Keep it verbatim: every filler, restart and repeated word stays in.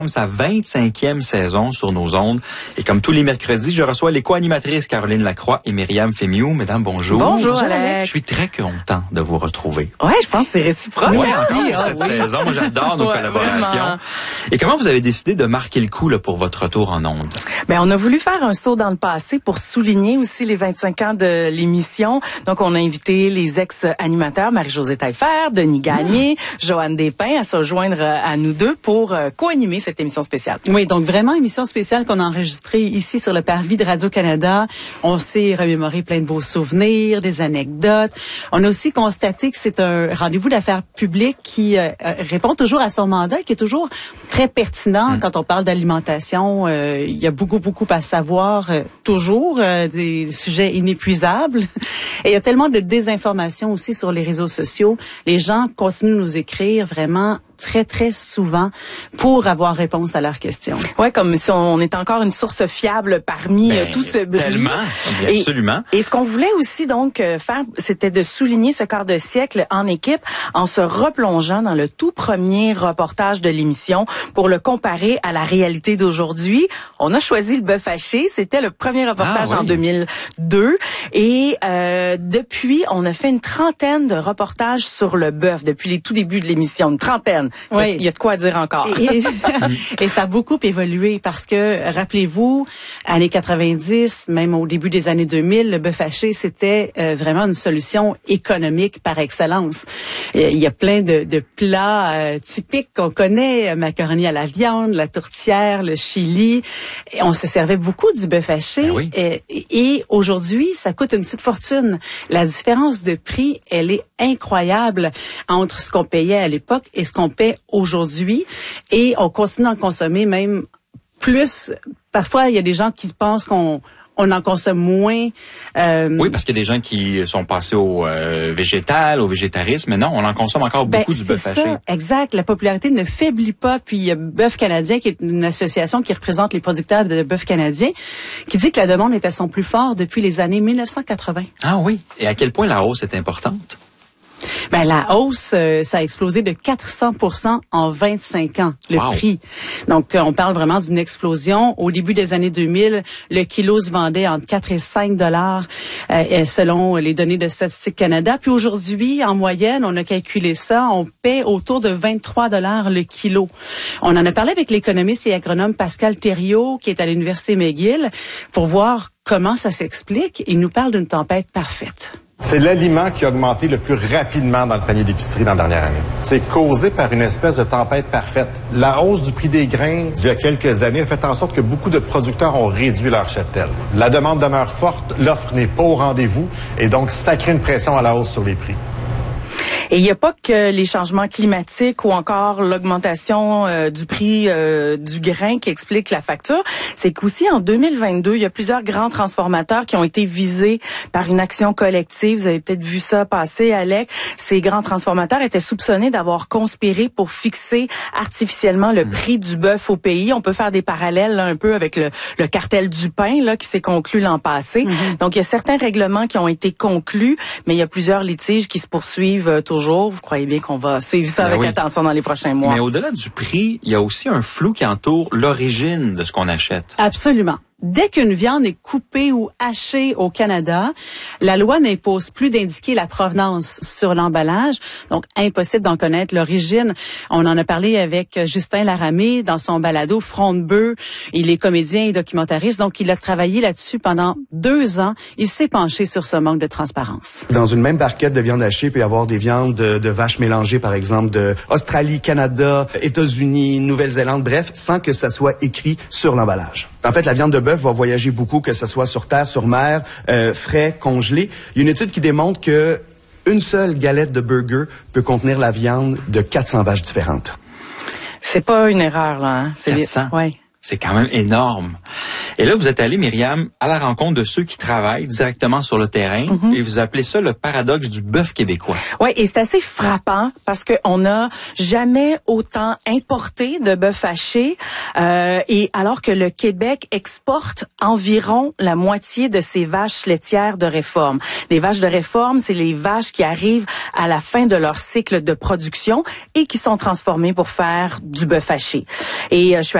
sa vingt-cinquième saison sur nos ondes. Et comme tous les mercredis, je reçois les co-animatrices Caroline Lacroix et Myriam Fémiou. Mesdames, bonjour. Bonjour, Alex. Je suis très content de vous retrouver. Ouais, je pense que c'est réciproque. Oui, aussi. encore Ah, cette oui. saison. Moi, j'adore nos Ouais, collaborations. vraiment. Et comment vous avez décidé de marquer le coup là, pour votre retour en ondes? Ben, on a voulu faire un saut dans le passé pour souligner aussi les vingt-cinq ans de l'émission. Donc, on a invité les ex-animateurs Marie-Josée Taillefer, Denis Gagné, mmh. Joanne Despins à se joindre à nous deux pour euh, co-animer cette émission spéciale. Oui, donc vraiment émission spéciale qu'on a enregistrée ici sur le parvis de Radio-Canada. On s'est remémoré plein de beaux souvenirs, des anecdotes. On a aussi constaté que c'est un rendez-vous d'affaires publiques qui euh, répond toujours à son mandat, qui est toujours très pertinent mmh. quand on parle d'alimentation. Euh, il y a beaucoup, beaucoup à savoir, euh, toujours, euh, des sujets inépuisables. Et il y a tellement de désinformation aussi sur les réseaux sociaux. Les gens continuent de nous écrire vraiment très, très souvent pour avoir réponse à leurs questions. Ouais, comme si on est encore une source fiable parmi ben, euh, tout ce bruit. Tellement, absolument. Et, et ce qu'on voulait aussi donc euh, faire, c'était de souligner ce quart de siècle en équipe en se replongeant dans le tout premier reportage de l'émission pour le comparer à la réalité d'aujourd'hui. On a choisi le bœuf haché, c'était le premier reportage ah, oui. en deux mille deux et euh, depuis, on a fait une trentaine de reportages sur le bœuf depuis les tout débuts de l'émission, une trentaine. Oui. Il y a de quoi dire encore. Et, et, et ça a beaucoup évolué parce que, rappelez-vous, années quatre-vingt-dix, même au début des années deux mille, le bœuf haché, c'était euh, vraiment une solution économique par excellence. Il y a plein de, de plats euh, typiques qu'on connaît, macaroni à la viande, la tourtière, le chili. Et on se servait beaucoup du bœuf haché. Ben oui. Et, et aujourd'hui, ça coûte une petite fortune. La différence de prix, elle est incroyable entre ce qu'on payait à l'époque et ce qu'on paie aujourd'hui, et on continue d'en consommer même plus. Parfois, il y a des gens qui pensent qu'on on en consomme moins. Euh, oui, parce qu'il y a des gens qui sont passés au euh, végétal, au végétarisme, mais non, on en consomme encore ben, beaucoup du bœuf haché. Exact. La popularité ne faiblit pas. Puis il y a Bœuf Canadien, qui est une association qui représente les producteurs de bœuf canadien, qui dit que la demande est à son plus fort depuis les années mille neuf cent quatre-vingts. Ah oui. Et à quel point la hausse est importante? Ben la hausse, euh, ça a explosé de quatre cents pour cent en vingt-cinq ans, le wow. prix. Donc, euh, on parle vraiment d'une explosion. Au début des années deux mille, le kilo se vendait entre quatre et cinq dollars, euh, selon les données de Statistique Canada. Puis aujourd'hui, en moyenne, on a calculé ça, on paie autour de vingt-trois dollars le kilo. On en a parlé avec l'économiste et agronome Pascal Thériault, qui est à l'Université McGill, pour voir comment ça s'explique. Il nous parle d'une tempête parfaite. C'est l'aliment qui a augmenté le plus rapidement dans le panier d'épicerie dans la dernière année. C'est causé par une espèce de tempête parfaite. La hausse du prix des grains d'il y a quelques années a fait en sorte que beaucoup de producteurs ont réduit leur cheptel. La demande demeure forte, l'offre n'est pas au rendez-vous et donc ça crée une pression à la hausse sur les prix. Et il n'y a pas que les changements climatiques ou encore l'augmentation euh, du prix euh, du grain qui explique la facture. C'est qu'aussi en deux mille vingt-deux, il y a plusieurs grands transformateurs qui ont été visés par une action collective. Vous avez peut-être vu ça passer, Alec. Ces grands transformateurs étaient soupçonnés d'avoir conspiré pour fixer artificiellement le mmh. prix du bœuf au pays. On peut faire des parallèles là, un peu avec le, le cartel du pain là qui s'est conclu l'an passé. Mmh. Donc, il y a certains règlements qui ont été conclus, mais il y a plusieurs litiges qui se poursuivent euh, toujours. Vous croyez bien qu'on va suivre ça ben avec oui. attention dans les prochains mois. Mais au-delà du prix, il y a aussi un flou qui entoure l'origine de ce qu'on achète. Absolument. Dès qu'une viande est coupée ou hachée au Canada, la loi n'impose plus d'indiquer la provenance sur l'emballage, donc impossible d'en connaître l'origine. On en a parlé avec Justin Laramé dans son balado Front de bœuf. Il est comédien et documentariste, donc il a travaillé là-dessus pendant deux ans. Il s'est penché sur ce manque de transparence. Dans une même barquette de viande hachée, il peut y avoir des viandes de, de vaches mélangées, par exemple, de Australie, Canada, États-Unis, Nouvelle-Zélande, bref, sans que ça soit écrit sur l'emballage. En fait, la viande de bœuf va voyager beaucoup, que ce soit sur terre, sur mer, euh, frais, congelé. Il y a une étude qui démontre que une seule galette de burger peut contenir la viande de quatre cents vaches différentes. C'est pas une erreur, là. Hein? C'est quatre cents? Les... Ouais. C'est quand même énorme. Et là, vous êtes allé, Myriam, à la rencontre de ceux qui travaillent directement sur le terrain, mm-hmm. et vous appelez ça le paradoxe du bœuf québécois. Oui, et c'est assez frappant parce qu'on n'a jamais autant importé de bœuf haché, euh, et alors que le Québec exporte environ la moitié de ses vaches laitières de réforme. Les vaches de réforme, c'est les vaches qui arrivent à la fin de leur cycle de production et qui sont transformées pour faire du bœuf haché. Et euh, je suis